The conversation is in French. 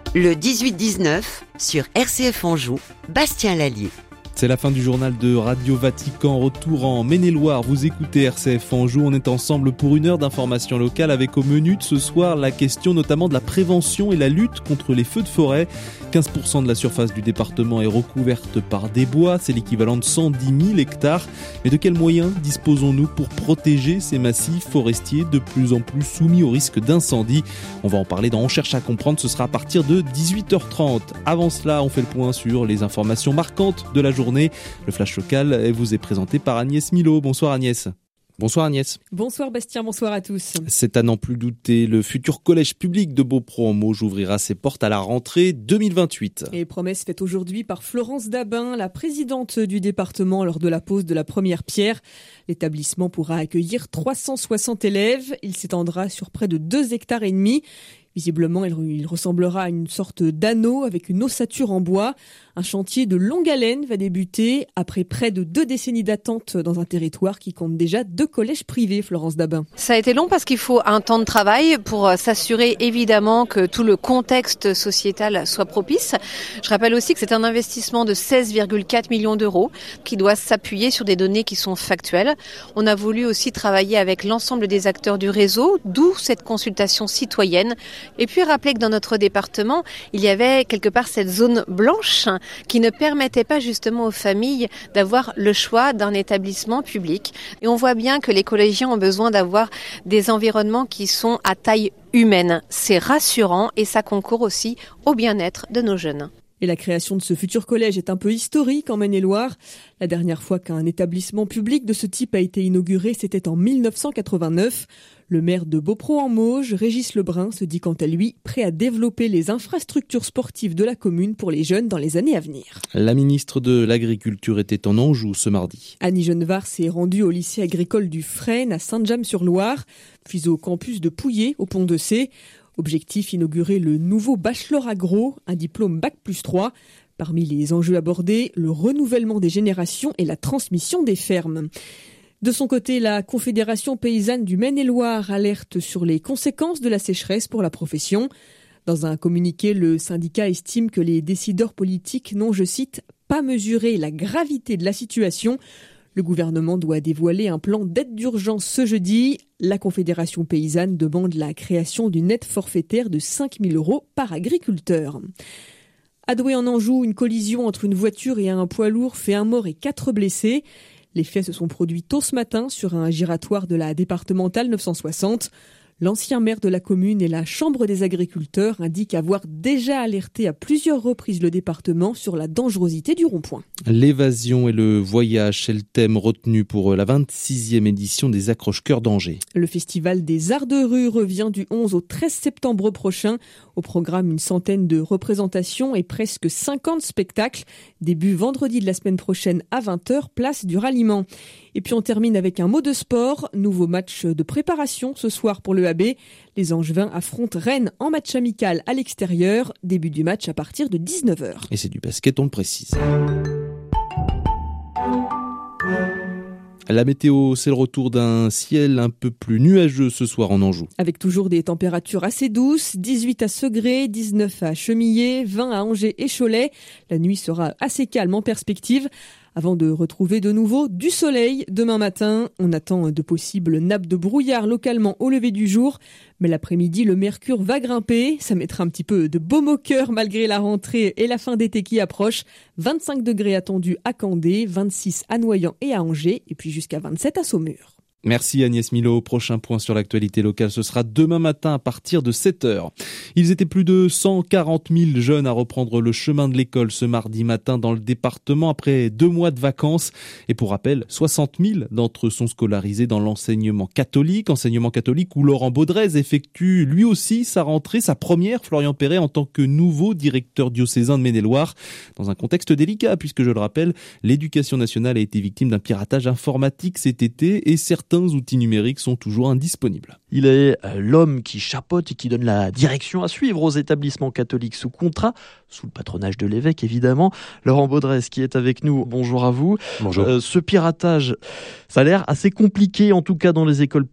Le 18-19, sur RCF Anjou, Bastien Lallier. C'est la fin du journal de Radio Vatican. Retour en Maine-et-Loire. Vous écoutez RCF Anjou. On est ensemble pour une heure d'information locale avec au menu de ce soir la question notamment de la prévention et la lutte contre les feux de forêt. 15% de la surface du département est recouverte par des bois. C'est l'équivalent de 110 000 hectares. Mais de quels moyens disposons-nous pour protéger ces massifs forestiers de plus en plus soumis au risque d'incendie? On va en parler dans On cherche à comprendre. Ce sera à partir de 18h30. Avant cela, on fait le point sur les informations marquantes de la journée. Le flash local vous est présenté par Agnès Milo. Bonsoir Agnès. Bonsoir Agnès. Bonsoir Bastien, bonsoir à tous. C'est à n'en plus douter, le futur collège public de Beaupro-en-Mauges ouvrira ses portes à la rentrée 2028. Et promesse faite aujourd'hui par Florence Dabin, la présidente du département lors de la pose de la première pierre. L'établissement pourra accueillir 360 élèves. Il s'étendra sur près de 2,5 hectares. Visiblement, il ressemblera à une sorte d'anneau avec une ossature en bois. Un chantier de longue haleine va débuter après près de 2 décennies d'attente dans un territoire qui compte déjà 2 collèges privés, Florence Dabin. Ça a été long parce qu'il faut un temps de travail pour s'assurer évidemment que tout le contexte sociétal soit propice. Je rappelle aussi que c'est un investissement de 16,4 millions d'euros qui doit s'appuyer sur des données qui sont factuelles. On a voulu aussi travailler avec l'ensemble des acteurs du réseau, d'où cette consultation citoyenne. Et puis rappeler que dans notre département, il y avait quelque part cette zone blanche qui ne permettait pas justement aux familles d'avoir le choix d'un établissement public. Et on voit bien que les collégiens ont besoin d'avoir des environnements qui sont à taille humaine. C'est rassurant et ça concourt aussi au bien-être de nos jeunes. Et la création de ce futur collège est un peu historique en Maine-et-Loire. La dernière fois qu'un établissement public de ce type a été inauguré, c'était en 1989. Le maire de Beaupro-en-Mauges, Régis Lebrun, se dit quant à lui prêt à développer les infrastructures sportives de la commune pour les jeunes dans les années à venir. La ministre de l'Agriculture était en Anjou ce mardi. Annie Genevard s'est rendue au lycée agricole du Frêne à Saint-James-sur-Loire, puis au campus de Pouillet au Pont-de-Cé. Objectif, inaugurer le nouveau bachelor agro, un diplôme Bac+3. Parmi les enjeux abordés, le renouvellement des générations et la transmission des fermes. De son côté, la Confédération paysanne du Maine-et-Loire alerte sur les conséquences de la sécheresse pour la profession. Dans un communiqué, le syndicat estime que les décideurs politiques n'ont, je cite, pas mesuré la gravité de la situation. Le gouvernement doit dévoiler un plan d'aide d'urgence ce jeudi. La Confédération paysanne demande la création d'une aide forfaitaire de 5 000 € par agriculteur. À Douai en Anjou, une collision entre une voiture et un poids lourd fait 1 mort et 4 blessés. Les faits se sont produits tôt ce matin sur un giratoire de la départementale 960. L'ancien maire de la commune et la Chambre des agriculteurs indiquent avoir déjà alerté à plusieurs reprises le département sur la dangerosité du rond-point. L'évasion et le voyage, c'est le thème retenu pour la 26e édition des Accroche-Cœurs d'Angers. Le festival des Arts de rue revient du 11 au 13 septembre prochain. Au programme, une centaine de représentations et presque 50 spectacles. Début vendredi de la semaine prochaine à 20h, place du ralliement. Et puis on termine avec un mot de sport. Nouveau match de préparation ce soir pour le AB. Les Angevins affrontent Rennes en match amical à l'extérieur. Début du match à partir de 19h. Et c'est du basket, on le précise. La météo, c'est le retour d'un ciel un peu plus nuageux ce soir en Anjou. Avec toujours des températures assez douces, 18 à Segré, 19 à Chemillé, 20 à Angers et Cholet. La nuit sera assez calme en perspective. Avant de retrouver de nouveau du soleil demain matin, on attend de possibles nappes de brouillard localement au lever du jour. Mais l'après-midi, le mercure va grimper. Ça mettra un petit peu de baume au cœur malgré la rentrée et la fin d'été qui approche. 25 degrés attendus à Candé, 26 à Noyant et à Angers, et puis jusqu'à 27 à Saumur. Merci Agnès Milo. Prochain point sur l'actualité locale, ce sera demain matin à partir de 7h. Ils étaient plus de 140 000 jeunes à reprendre le chemin de l'école ce mardi matin dans le département après 2 mois de vacances. Et pour rappel, 60 000 d'entre eux sont scolarisés dans l'enseignement catholique où Laurent Baudrez effectue lui aussi sa rentrée, sa première, Florian Perret, en tant que nouveau directeur diocésain de Maine-et-Loire. Dans un contexte délicat, puisque je le rappelle, l'éducation nationale a été victime d'un piratage informatique cet été et certains outils numériques sont toujours indisponibles. Il est l'homme qui chapeaute et qui donne la direction à suivre aux établissements catholiques sous contrat, sous le patronage de l'évêque évidemment. Laurent Baudrez qui est avec nous, bonjour à vous. Bonjour. Ce piratage, ça a l'air assez compliqué en tout cas dans les écoles